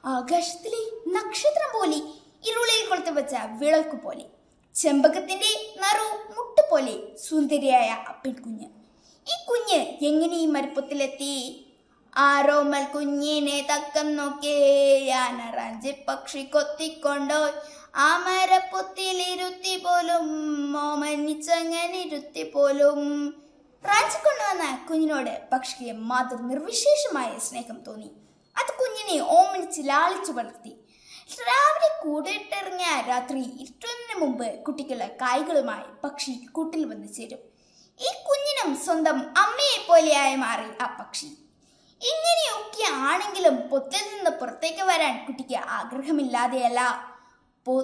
ആകാശത്തിലെ നക്ഷത്രം പോലെ, ഇരുളിൽ കൊളുത്തി വെച്ച വിളക്ക് പോലെ, ചെമ്പകത്തിന്റെ നറു മുട്ട് പോലെ സുന്ദരിയായ പെൺകുഞ്ഞ്. ഈ കുഞ്ഞ് എങ്ങനെ ഈ മരുപ്പത്തിലെത്തി? ആരോമൽ കുഞ്ഞിനെ തക്കം നോക്കേ യാനറാഞ്ചി പക്ഷി കൊത്തിക്കൊണ്ടോയ്, ആ മരപ്പൊത്തിലിരുത്തി പോലും മോമനിച്ചങ്ങനിരുത്തി പോലും. റാഞ്ചിക്കൊണ്ടുവന്ന കുഞ്ഞിനോട് പക്ഷിക്ക് മാതൃ നിർവിശേഷമായ സ്നേഹം തോന്നി. അത് കുഞ്ഞിനെ ഓമനിച്ച് ലാളിച്ചു വളർത്തി. രാവിലെ കൂടിയിട്ടിറങ്ങിയ രാത്രി ഇരുട്ടുന്നതിന് മുമ്പ് കുട്ടിക്കുള്ള കായ്കളുമായി പക്ഷി കൂട്ടിൽ വന്നു ചേരും. ഈ കുഞ്ഞിനും സ്വന്തം അമ്മയെ പോലെയായി മാറി ആ പക്ഷി. ഇങ്ങനെയൊക്കെ ആണെങ്കിലും പൊത്തിൽ നിന്ന് പുറത്തേക്ക് വരാൻ കുട്ടിക്ക് ആഗ്രഹമില്ലാതെയല്ല.